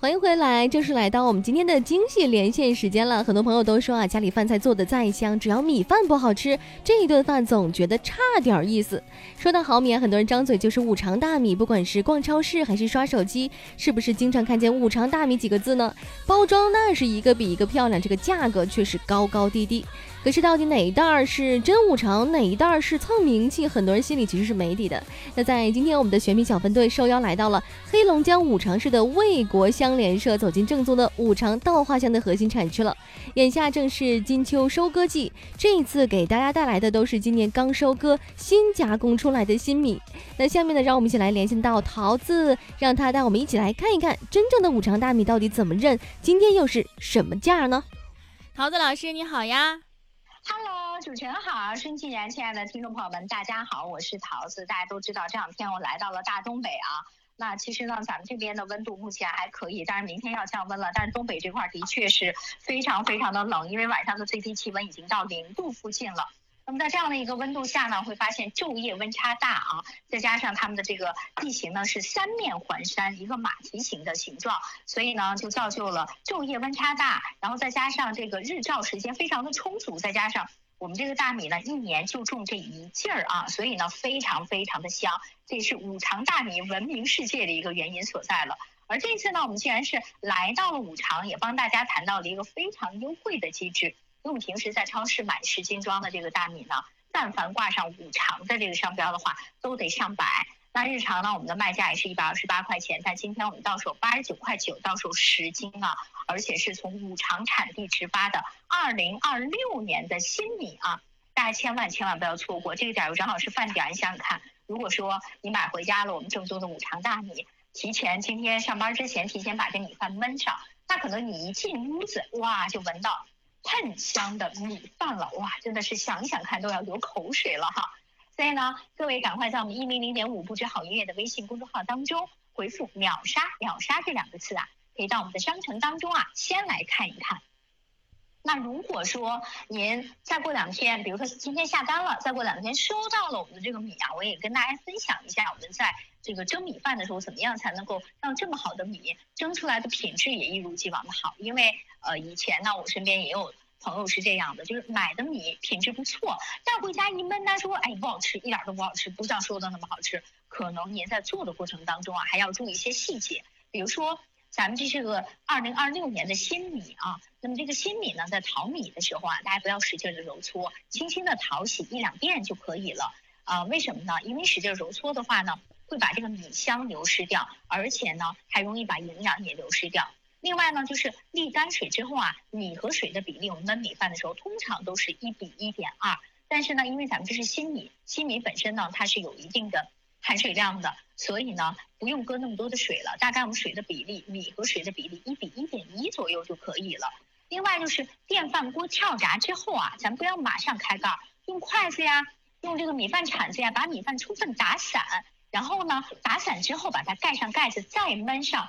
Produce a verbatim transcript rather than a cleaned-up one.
欢迎回来，正式来到我们今天的惊喜连线时间了。很多朋友都说啊，家里饭菜做的再香，只要米饭不好吃，这一顿饭总觉得差点意思。说到好米啊，很多人张嘴就是五常大米，不管是逛超市还是刷手机，是不是经常看见五常大米几个字呢？包装那是一个比一个漂亮，这个价格却是高高低低。可是到底哪一袋是真五常，哪一袋是蹭名气，很多人心里其实是没底的。那在今天我们的选品小分队受邀来到了黑龙江五常市的卫国香联社，走进正宗的五常稻花香的核心产区了。眼下正是金秋收割季，这一次给大家带来的都是今年刚收割新加工出来的新米。那下面呢，让我们一起来连线到桃子，让他带我们一起来看一看真正的五常大米到底怎么认，今天又是什么价呢？ 桃子老师你好呀。 Hello， 主持人好，顺其然，亲爱的听众朋友们，大家好，我是桃子。大家都知道这两天我来到了大东北啊，那其实呢，咱们这边的温度目前还可以，但是明天要降温了。但是东北这块的确是非常非常的冷，因为晚上的最低气温已经到零度附近了。那么在这样的一个温度下呢，会发现昼夜温差大啊，再加上他们的这个地形呢是三面环山，一个马蹄形的形状，所以呢就造就了昼夜温差大，然后再加上这个日照时间非常的充足，再加上我们这个大米呢一年就种这一季儿啊，所以呢非常非常的香，这是五常大米闻名世界的一个原因所在了。而这次呢，我们既然是来到了五常，也帮大家谈到了一个非常优惠的机制。因为我们平时在超市买十斤装的这个大米呢，但凡挂上五常的这个商标的话，都得上百。那日常呢，我们的卖价也是一百二十八块钱，但今天我们到手八十九块九，到手十斤啊，而且是从五常产地直发的二零二六年的新米啊，大家千万千万不要错过。这个点又正好是饭点，你想想看，如果说你买回家了我们正宗的五常大米，提前今天上班之前提前把这米饭焖上，那可能你一进屋子，哇，就闻到喷香的米饭了，哇，真的是想想看都要流口水了哈。所以呢，各位赶快在我们一零零点五不止好音乐的微信公众号当中回复秒杀秒杀这两个字啊，可以到我们的商城当中啊先来看一看。那如果说您再过两天，比如说今天下单了，再过两天收到了我们的这个米啊，我也跟大家分享一下我们在这个蒸米饭的时候怎么样才能够让这么好的米蒸出来的品质也一如既往的好。因为呃以前呢我身边也有朋友是这样的，就是买的米品质不错，带回家一焖他说哎不好吃，一点都不好吃，不像说的那么好吃。可能您在做的过程当中啊还要注意一些细节，比如说咱们这是个二零二六年的新米啊，那么这个新米呢，在淘米的时候啊，大家不要使劲的揉搓，轻轻的淘洗一两遍就可以了。啊、呃，为什么呢？因为使劲揉搓的话呢，会把这个米香流失掉，而且呢，还容易把营养也流失掉。另外呢，就是沥干水之后啊，米和水的比例，我们焖米饭的时候通常都是一比一点二。但是呢，因为咱们这是新米，新米本身呢，它是有一定的含水量的，所以呢不用搁那么多的水了，大概我们水的比例，米和水的比例一比一点一左右就可以了。另外就是电饭锅跳炸之后啊，咱不要马上开盖，用筷子呀，用这个米饭铲子呀，把米饭充分打散，然后呢打散之后把它盖上盖子，再焖上